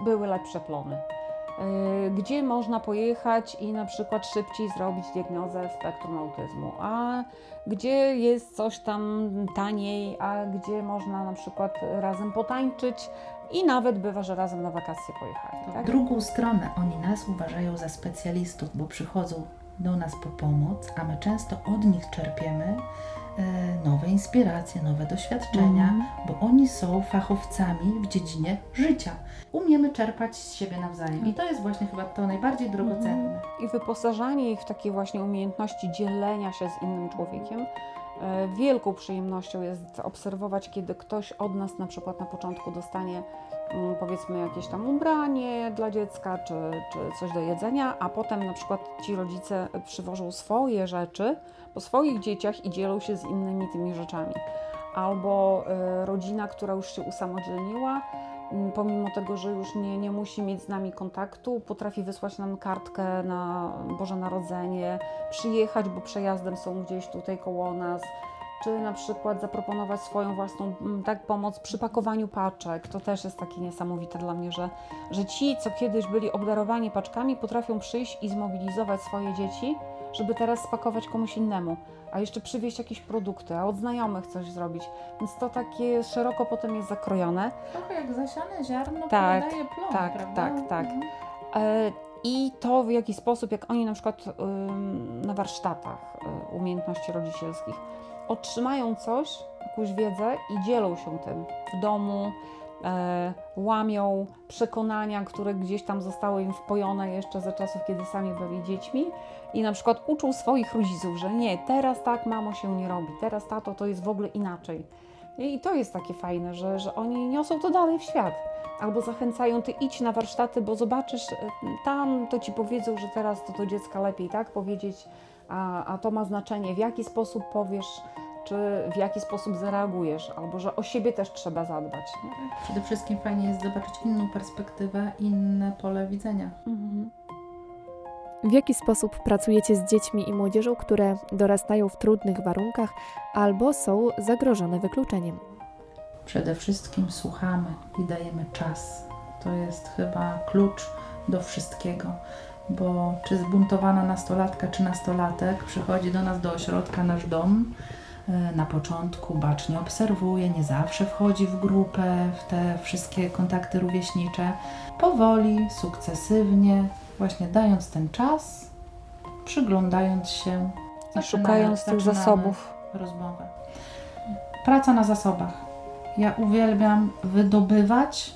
były lepsze plony. Gdzie można pojechać i na przykład szybciej zrobić diagnozę spektrum autyzmu, a gdzie jest coś tam taniej, a gdzie można na przykład razem potańczyć i nawet bywa, że razem na wakacje pojechali. Tak? W drugą stronę oni nas uważają za specjalistów, bo przychodzą do nas po pomoc, a my często od nich czerpiemy nowe inspiracje, nowe doświadczenia, bo oni są fachowcami w dziedzinie życia. Umiemy czerpać z siebie nawzajem i to jest właśnie chyba to najbardziej drogocenne. I wyposażanie ich w takie właśnie umiejętności dzielenia się z innym człowiekiem. Wielką przyjemnością jest obserwować, kiedy ktoś od nas na przykład na początku dostanie powiedzmy jakieś tam ubranie dla dziecka, czy coś do jedzenia, a potem na przykład ci rodzice przywożą swoje rzeczy po swoich dzieciach i dzielą się z innymi tymi rzeczami. Albo rodzina, która już się usamodzielniła, pomimo tego, że już nie musi mieć z nami kontaktu, potrafi wysłać nam kartkę na Boże Narodzenie, przyjechać, bo przejazdem są gdzieś tutaj koło nas, czy na przykład zaproponować swoją własną pomoc przy pakowaniu paczek. To też jest takie niesamowite dla mnie, że ci, co kiedyś byli obdarowani paczkami, potrafią przyjść i zmobilizować swoje dzieci, żeby teraz spakować komuś innemu, a jeszcze przywieźć jakieś produkty, a od znajomych coś zrobić. Więc to takie szeroko potem jest zakrojone. Trochę jak zasiane ziarno Tak, podaje plon, tak, prawda? tak. I to w jaki sposób, jak oni na przykład na warsztatach umiejętności rodzicielskich otrzymają coś, jakąś wiedzę i dzielą się tym w domu, łamią przekonania, które gdzieś tam zostały im wpojone jeszcze za czasów, kiedy sami byli dziećmi i na przykład uczą swoich rodziców, że nie, teraz tak mamo się nie robi, teraz tato to jest w ogóle inaczej. I to jest takie fajne, że oni niosą to dalej w świat. Albo zachęcają, ty idź na warsztaty, bo zobaczysz, tam to ci powiedzą, że teraz to dziecka lepiej tak powiedzieć, a to ma znaczenie, w jaki sposób powiesz, czy w jaki sposób zareagujesz, albo że o siebie też trzeba zadbać. Nie? Przede wszystkim fajnie jest zobaczyć inną perspektywę, inne pole widzenia. W jaki sposób pracujecie z dziećmi i młodzieżą, które dorastają w trudnych warunkach albo są zagrożone wykluczeniem? Przede wszystkim słuchamy i dajemy czas. To jest chyba klucz do wszystkiego, bo czy zbuntowana nastolatka czy nastolatek przychodzi do nas do ośrodka Nasz Dom, na początku bacznie obserwuje, nie zawsze wchodzi w grupę, w te wszystkie kontakty rówieśnicze. Powoli, sukcesywnie, właśnie dając ten czas, przyglądając się i szukając tych zasobów. Rozmowę. Praca na zasobach. Ja uwielbiam wydobywać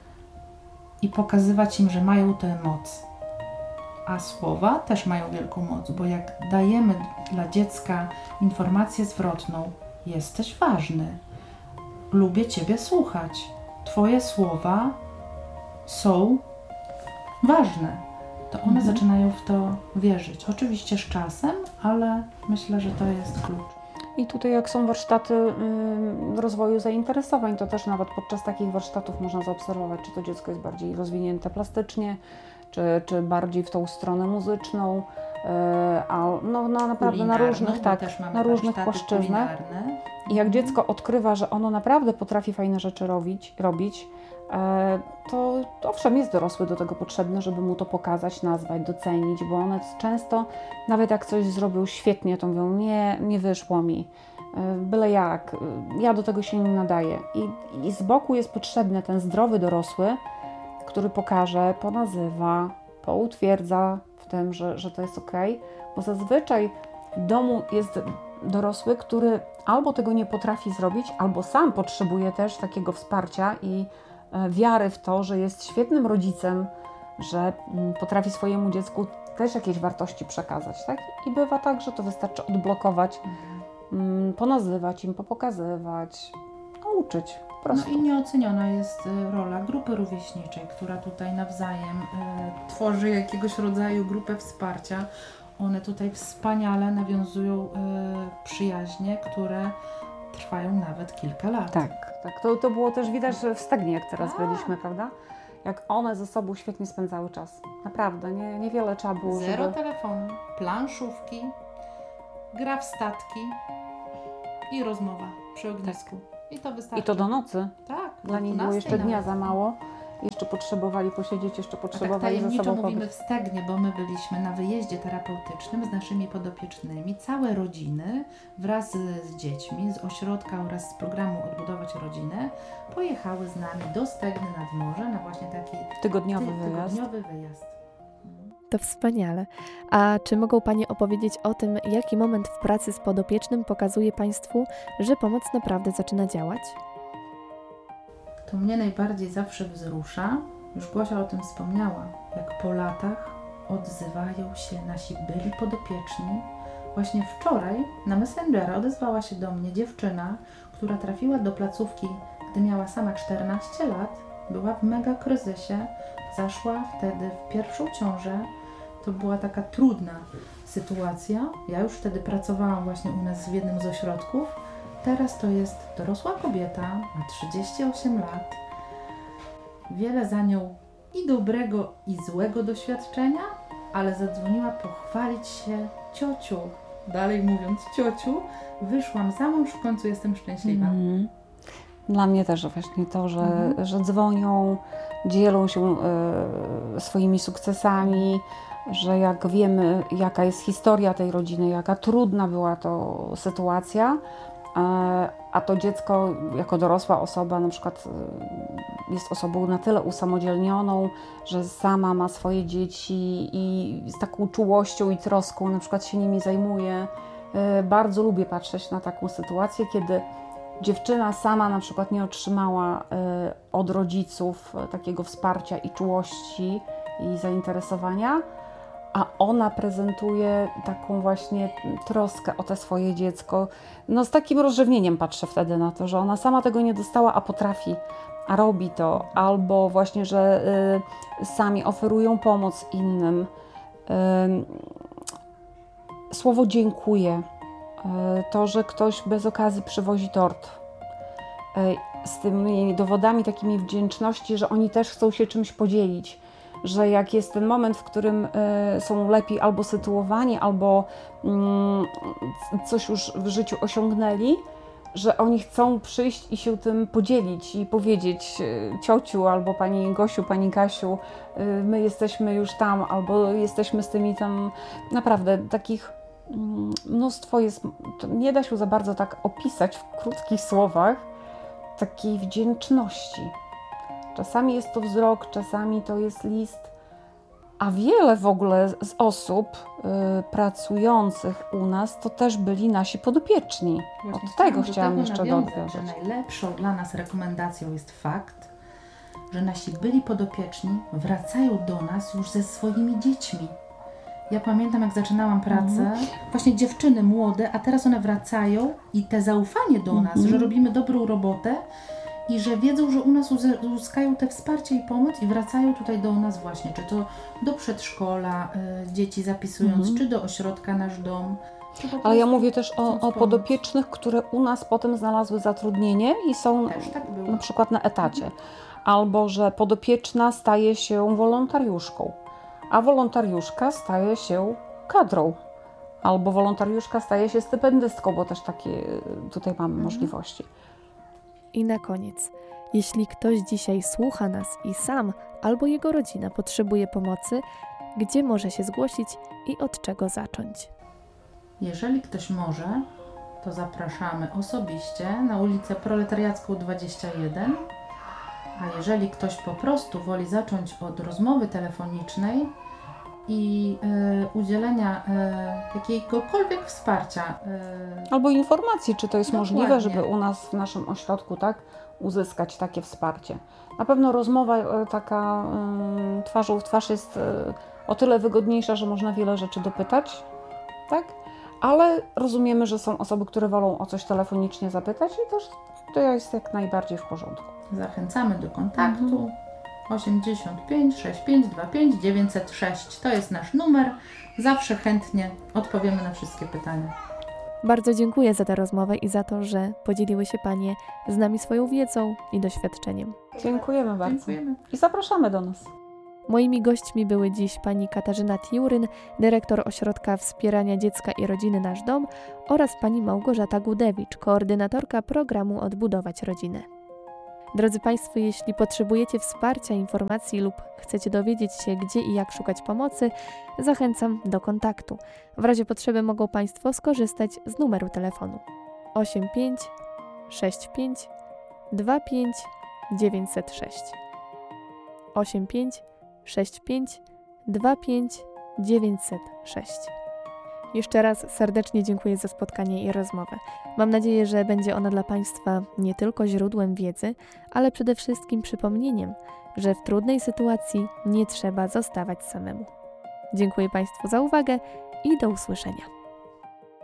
i pokazywać im, że mają tę moc. A słowa też mają wielką moc, bo jak dajemy dla dziecka informację zwrotną, jesteś ważny, lubię Ciebie słuchać, Twoje słowa są ważne, to one zaczynają w to wierzyć. Oczywiście z czasem, ale myślę, że to jest klucz. I tutaj jak są warsztaty rozwoju zainteresowań, to też nawet podczas takich warsztatów można zaobserwować, czy to dziecko jest bardziej rozwinięte plastycznie, czy bardziej w tą stronę muzyczną, no naprawdę na różnych płaszczyznach. I jak dziecko odkrywa, że ono naprawdę potrafi fajne rzeczy robić, to owszem, jest dorosły do tego potrzebny, żeby mu to pokazać, nazwać, docenić, bo one często, nawet jak coś zrobił świetnie, to mówią, nie wyszło mi, byle jak, ja do tego się nie nadaję. I z boku jest potrzebny ten zdrowy dorosły, który pokaże, ponazywa, poutwierdza w tym, że to jest okej, bo zazwyczaj w domu jest dorosły, który albo tego nie potrafi zrobić, albo sam potrzebuje też takiego wsparcia i wiary w to, że jest świetnym rodzicem, że potrafi swojemu dziecku też jakieś wartości przekazać, tak? I bywa tak, że to wystarczy odblokować, ponazywać im, popokazywać, nauczyć. No i nieoceniona jest rola grupy rówieśniczej, która tutaj nawzajem tworzy jakiegoś rodzaju grupę wsparcia. One tutaj wspaniale nawiązują przyjaźnie, które trwają nawet kilka lat. Tak. To było też widać w Stegnie, jak teraz byliśmy, prawda? Jak one ze sobą świetnie spędzały czas. Naprawdę, niewiele trzeba było, Zero telefonu, planszówki, gra w statki i rozmowa przy ognisku. I to wystarczy. I to do nocy. Tak. Dla nich było jeszcze dnia za mało. jeszcze potrzebowali posiedzieć, jeszcze A tak potrzebowali ze tajemniczo sobą mówimy pobyć. w Stegnie, bo my byliśmy na wyjeździe terapeutycznym z naszymi podopiecznymi. Całe rodziny wraz z dziećmi z ośrodka oraz z programu Odbudować Rodzinę pojechały z nami do Stegny nad morze na właśnie taki Tygodniowy wyjazd. tygodniowy wyjazd. To wspaniale. A czy mogą Panie opowiedzieć o tym, jaki moment w pracy z podopiecznym pokazuje Państwu, że pomoc naprawdę zaczyna działać? To mnie najbardziej zawsze wzrusza, już Gosia o tym wspomniała, jak po latach odzywają się nasi byli podopieczni. Właśnie wczoraj na Messengera odezwała się do mnie dziewczyna, która trafiła do placówki, gdy miała sama 14 lat, była w mega kryzysie, zaszła wtedy w pierwszą ciążę. To była taka trudna sytuacja. Ja już wtedy pracowałam właśnie u nas w jednym z ośrodków. Teraz to jest dorosła kobieta, ma 38 lat. Wiele za nią i dobrego, i złego doświadczenia, ale zadzwoniła pochwalić się: ciociu, dalej mówiąc ciociu, wyszłam za mąż, w końcu jestem szczęśliwa. Dla mnie też właśnie to, że dzwonią, dzielą się swoimi sukcesami, że jak wiemy, jaka jest historia tej rodziny, jaka trudna była to sytuacja, a to dziecko jako dorosła osoba na przykład jest osobą na tyle usamodzielnioną, że sama ma swoje dzieci i z taką czułością i troską na przykład się nimi zajmuje. Bardzo lubię patrzeć na taką sytuację, kiedy dziewczyna sama na przykład nie otrzymała od rodziców takiego wsparcia i czułości i zainteresowania, a ona prezentuje taką właśnie troskę o te swoje dziecko. No z takim rozrzewnieniem patrzę wtedy na to, że ona sama tego nie dostała, a potrafi, a robi to. Albo właśnie, że sami oferują pomoc innym. Słowo dziękuję. To, że ktoś bez okazji przywozi tort. Z tymi dowodami takimi wdzięczności, że oni też chcą się czymś podzielić. Że jak jest ten moment, w którym są lepiej albo sytuowani, albo coś już w życiu osiągnęli, że oni chcą przyjść i się tym podzielić i powiedzieć: ciociu, albo pani Gosiu, pani Kasiu, my jesteśmy już tam, albo jesteśmy z tymi tam. Naprawdę takich mnóstwo jest, to nie da się za bardzo tak opisać w krótkich słowach, takiej wdzięczności. Czasami jest to wzrok, czasami to jest list, a wiele w ogóle z osób pracujących u nas to też byli nasi podopieczni. Właśnie Od tego chciałam jeszcze nawiązać, dodać. że najlepszą dla nas rekomendacją jest fakt, że nasi byli podopieczni wracają do nas już ze swoimi dziećmi. Ja pamiętam, jak zaczynałam pracę, właśnie dziewczyny młode, a teraz one wracają i te zaufanie do nas, że robimy dobrą robotę i że wiedzą, że u nas uzyskają te wsparcie i pomoc i wracają tutaj do nas właśnie, czy to do przedszkola, dzieci zapisując, czy do ośrodka Nasz Dom. Ale ja mówię też o podopiecznych, które u nas potem znalazły zatrudnienie i są Też tak było. na przykład na etacie. Albo że podopieczna staje się wolontariuszką, a wolontariuszka staje się kadrą. Albo wolontariuszka staje się stypendystką, bo też takie tutaj mamy możliwości. I na koniec, jeśli ktoś dzisiaj słucha nas i sam albo jego rodzina potrzebuje pomocy, gdzie może się zgłosić i od czego zacząć? Jeżeli ktoś może, to zapraszamy osobiście na ulicę Proletariacką 21, a jeżeli ktoś po prostu woli zacząć od rozmowy telefonicznej i udzielenia jakiegokolwiek wsparcia. Albo informacji, czy to jest Dokładnie. możliwe, żeby u nas w naszym ośrodku uzyskać takie wsparcie. Na pewno rozmowa taka twarzą w twarz jest o tyle wygodniejsza, że można wiele rzeczy dopytać, tak? Ale rozumiemy, że są osoby, które wolą o coś telefonicznie zapytać i też to jest jak najbardziej w porządku. Zachęcamy do kontaktu 85 6525 906. To jest nasz numer. Zawsze chętnie odpowiemy na wszystkie pytania. Bardzo dziękuję za tę rozmowę i za to, że podzieliły się Panie z nami swoją wiedzą i doświadczeniem. Dziękujemy bardzo. Dziękujemy. I zapraszamy do nas. Moimi gośćmi były dziś pani Katarzyna Tiuryn, dyrektor Ośrodka Wspierania Dziecka i Rodziny Nasz Dom oraz pani Małgorzata Gudewicz, koordynatorka programu Odbudować Rodzinę. Drodzy Państwo, jeśli potrzebujecie wsparcia, informacji lub chcecie dowiedzieć się, gdzie i jak szukać pomocy, zachęcam do kontaktu. W razie potrzeby mogą Państwo skorzystać z numeru telefonu 85 65 25 906 85 65 25 906. Jeszcze raz serdecznie dziękuję za spotkanie i rozmowę. Mam nadzieję, że będzie ona dla Państwa nie tylko źródłem wiedzy, ale przede wszystkim przypomnieniem, że w trudnej sytuacji nie trzeba zostawać samemu. Dziękuję Państwu za uwagę i do usłyszenia.